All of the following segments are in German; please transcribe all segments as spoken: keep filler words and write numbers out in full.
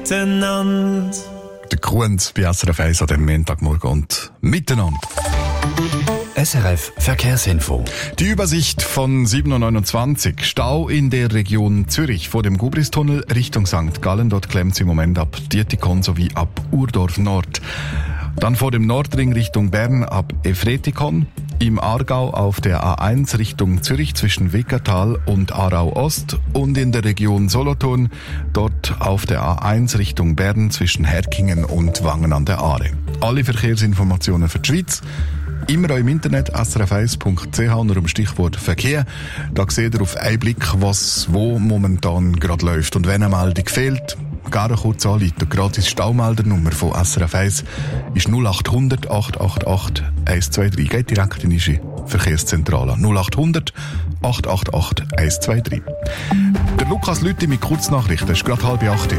miteinander. Der Kunz bei S R F eins an dem Montagmorgen und miteinander. S R F Verkehrsinfo. Die Übersicht von sieben Uhr neunundzwanzig. Stau in der Region Zürich vor dem Gubristunnel Richtung Sankt Gallen. Dort klemmt es im Moment ab Dietikon sowie ab Urdorf Nord. Dann vor dem Nordring Richtung Bern ab Efretikon. Im Aargau auf der A eins Richtung Zürich zwischen Weckertal und Aarau Ost. Und in der Region Solothurn dort auf der A eins Richtung Bern zwischen Herkingen und Wangen an der Aare. Alle Verkehrsinformationen für die Schweiz immer auch im Internet s r f eins punkt c h unter dem Stichwort Verkehr. Da seht ihr auf einen Blick, was wo momentan gerade läuft. Und wenn eine Meldung fehlt, gerne kurz anrufen. Gratis Staumeldernummer von S R F eins ist null acht hundert acht acht acht eins zwei drei. Geht direkt in unsere Verkehrszentrale. null acht hundert acht acht acht eins zwei drei. Der Lukas Lüthi mit Kurznachrichten. Es ist gerade halb acht.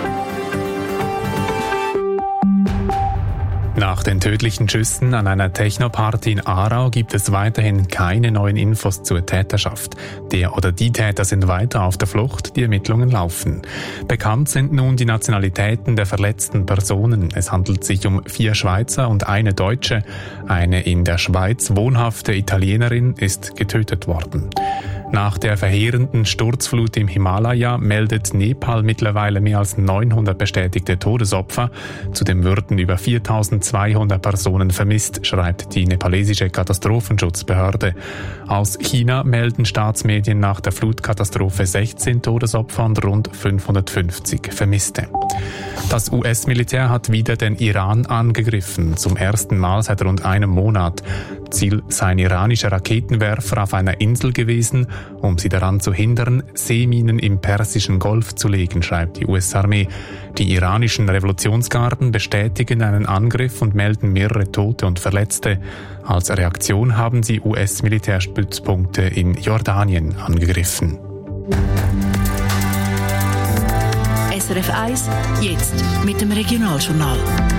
Nach den tödlichen Schüssen an einer Techno-Party in Aarau gibt es weiterhin keine neuen Infos zur Täterschaft. Der oder die Täter sind weiter auf der Flucht, die Ermittlungen laufen. Bekannt sind nun die Nationalitäten der verletzten Personen. Es handelt sich um vier Schweizer und eine Deutsche. Eine in der Schweiz wohnhafte Italienerin ist getötet worden. Nach der verheerenden Sturzflut im Himalaya meldet Nepal mittlerweile mehr als neunhundert bestätigte Todesopfer. Zudem würden über viertausendzweihundert Personen vermisst, schreibt die nepalesische Katastrophenschutzbehörde. Aus China melden Staatsmedien nach der Flutkatastrophe sechzehn Todesopfer und rund fünfhundertfünfzig Vermisste. Das U S-Militär hat wieder den Iran angegriffen, zum ersten Mal seit rund einem Monat. Ziel seien iranische Raketenwerfer auf einer Insel gewesen, um sie daran zu hindern, Seeminen im Persischen Golf zu legen, schreibt die U S-Armee. Die iranischen Revolutionsgarden bestätigen einen Angriff und melden mehrere Tote und Verletzte. Als Reaktion haben sie U S-Militärstützpunkte in Jordanien angegriffen. S R F eins, jetzt mit dem Regionaljournal.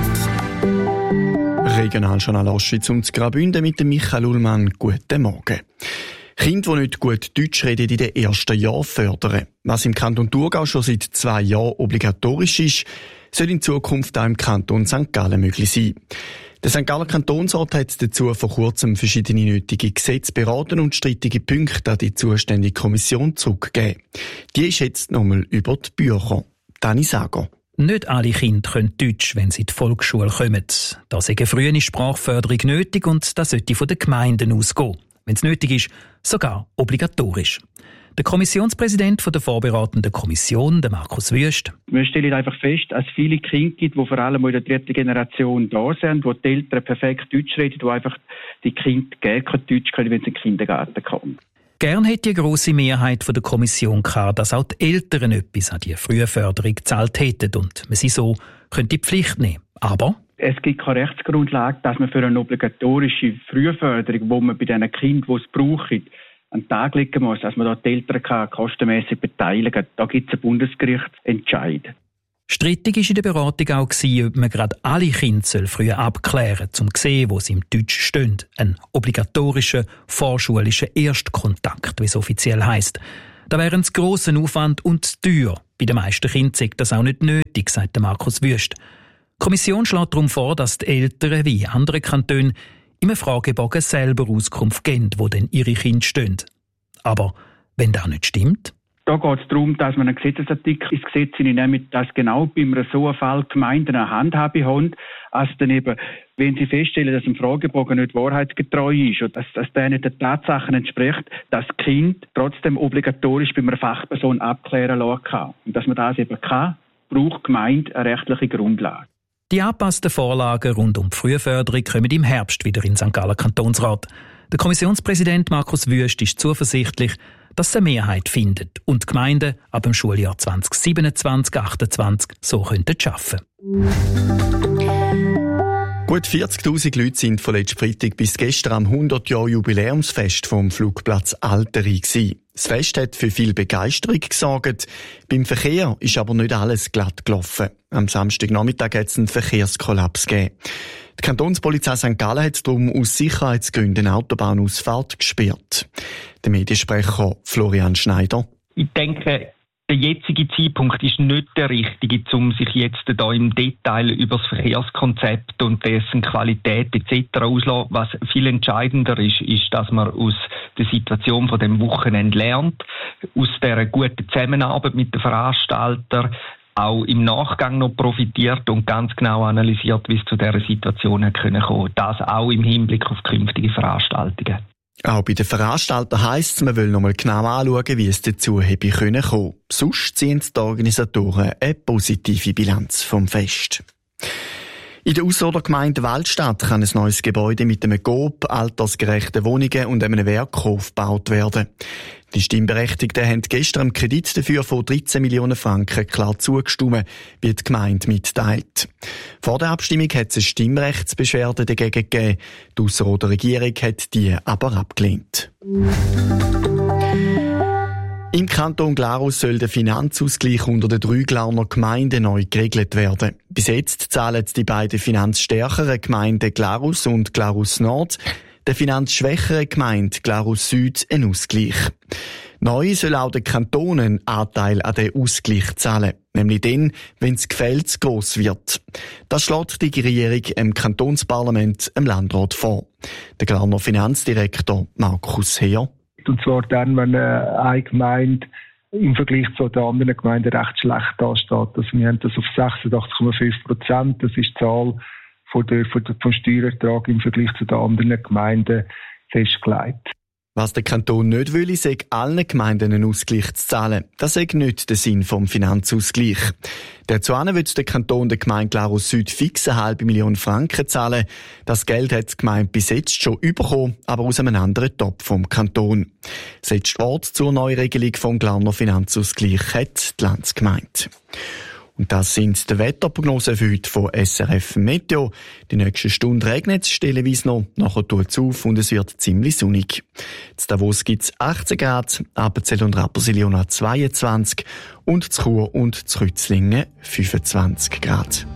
Regionaljournal Ostschweiz und Graubünden mit dem Michael Ullmann. Guten Morgen. Kinder, die nicht gut Deutsch reden, in den ersten Jahren fördern. Was im Kanton Thurgau schon seit zwei Jahren obligatorisch ist, soll in Zukunft auch im Kanton Sankt Gallen möglich sein. Der Sankt Galler Kantonsrat hat dazu vor kurzem verschiedene nötige Gesetze beraten und strittige Punkte an die zuständige Kommission zurückgegeben. Die ist jetzt nochmal über die Bücher. Dani Sager. Nicht alle Kinder können Deutsch, wenn sie in die Volksschule kommen. Da ist eine frühe Sprachförderung nötig und das sollte von den Gemeinden ausgehen. Wenn es nötig ist, sogar obligatorisch. Der Kommissionspräsident der vorberatenden Kommission, der Markus Wüst. Wir stellen einfach fest, dass es viele Kinder gibt, die vor allem in der dritten Generation da sind, wo die Eltern perfekt Deutsch reden, wo einfach die Kinder gar kein Deutsch können, wenn sie in den Kindergarten kommen. Gern hätte die grosse Mehrheit der Kommission gehabt, dass auch die Eltern etwas an die frühe Förderung gezahlt hätten und man sie so könnte die Pflicht nehmen. Aber es gibt keine Rechtsgrundlage, dass man für eine obligatorische Frühförderung, wo man bei den Kindern, die es brauchen, an den Tag legen muss, dass man da die Eltern kann, kostenmässig beteiligen kann. Da gibt es einen Bundesgerichtsentscheid. Strittig war in der Beratung auch, ob man gerade alle Kinder früher abklären soll, um zu sehen, wo sie im Deutsch stehen. Ein obligatorischer, vorschulischer Erstkontakt, wie es offiziell heisst. Da wäre ein grosser Aufwand und teuer. Bei den meisten Kindern sei das auch nicht nötig, sagt Markus Wüst. Die Kommission schlägt darum vor, dass die Eltern wie andere Kantone im Fragebogen selber Auskunft geben, wo denn ihre Kinder stehen. Aber wenn das nicht stimmt? Da geht es darum, dass man einen Gesetzesartikel ins Gesetz hineinnimmt, dass genau bei einem so einem Fall Gemeinden eine Handhabe haben, als dann eben, wenn sie feststellen, dass ein Fragebogen nicht wahrheitsgetreu ist und dass, dass der nicht den Tatsachen entspricht, dass das Kind trotzdem obligatorisch bei einer Fachperson abklären lassen kann. Und dass man das eben kann, braucht die Gemeinde eine rechtliche Grundlage. Die angepassten Vorlagen rund um die Frühförderung kommen im Herbst wieder in den Sankt Galler Kantonsrat. Der Kommissionspräsident Markus Wüst ist zuversichtlich, dass sie eine Mehrheit findet und die Gemeinden ab dem Schuljahr zwanzig siebenundzwanzig achtundzwanzig so könnten arbeiten. Gut vierzigtausend Leute sind von letzten Freitag bis gestern am hundert Jahr Jubiläumsfest vom Flugplatz Alteri gsi. Das Fest hat für viel Begeisterung gesorgt. Beim Verkehr ist aber nicht alles glatt gelaufen. Am Samstagnachmittag hat es einen Verkehrskollaps gegeben. Die Kantonspolizei Sankt Gallen hat darum aus Sicherheitsgründen eine Autobahnausfahrt gesperrt. Der Mediensprecher Florian Schneider. Ich denke, Der jetzige Zeitpunkt ist nicht der richtige, um sich jetzt da im Detail über das Verkehrskonzept und dessen Qualität et cetera auszulassen. Was viel entscheidender ist, ist, dass man aus der Situation von dem Wochenende lernt, aus der guten Zusammenarbeit mit den Veranstaltern, auch im Nachgang noch profitiert und ganz genau analysiert, wie es zu dieser Situation kommen konnte. Das auch im Hinblick auf künftige Veranstaltungen. Auch bei den Veranstaltern heisst es, man will noch mal genau anschauen, wie es dazu hätte kommen können. Sonst ziehen die Organisatoren eine positive Bilanz vom Fest. In der Ausserrhoder Gemeinde Waldstadt kann ein neues Gebäude mit einem Coop, altersgerechten Wohnungen und einem Werkhof gebaut werden. Die Stimmberechtigten haben gestern einen Kredit dafür von dreizehn Millionen Franken klar zugestimmt, wie die Gemeinde mitteilt. Vor der Abstimmung hat es eine Stimmrechtsbeschwerde dagegen gegeben. Die Ausserrhoder Regierung hat die aber abgelehnt. Im Kanton Glarus soll der Finanzausgleich unter den drei Glarner Gemeinden neu geregelt werden. Bis jetzt zahlen die beiden finanzstärkeren Gemeinden Glarus und Glarus Nord der finanzschwächeren Gemeinde Glarus Süd einen Ausgleich. Neu soll auch der Kanton einen Anteil an den Ausgleich zahlen, nämlich dann, wenn das Gefälle zu gross wird. Das schlägt die Regierung im Kantonsparlament im Landrat vor. Der Glarner Finanzdirektor Markus Heer. Und zwar dann, wenn eine Gemeinde im Vergleich zu den anderen Gemeinden recht schlecht dasteht. Also wir haben das auf sechsundachtzig Komma fünf Prozent. Das ist die Zahl von der, von der, vom Steuerertrag im Vergleich zu den anderen Gemeinden festgelegt. Was der Kanton nicht will, ist, allen Gemeinden einen Ausgleich zu zahlen. Das ist nicht der Sinn vom Finanzausgleich. Dazu wird der Kanton der Gemeinde Glarus Süd fix eine halbe Million Franken zahlen. Das Geld hat die Gemeinde bis jetzt schon bekommen, aber aus einem anderen Topf vom Kanton. Das letzte Wort zur Neuregelung vom Glarner Finanzausgleich hat die Landsgemeinde. Und das sind die Wetterprognosen für heute von S R F Meteo. Die nächste Stunde regnet es stellenweise noch, nachher tut es auf und es wird ziemlich sonnig. In Davos gibt es achtzehn Grad, Appenzell und Rapperswil-Jona zweiundzwanzig und in Chur und in Rützlingen fünfundzwanzig Grad.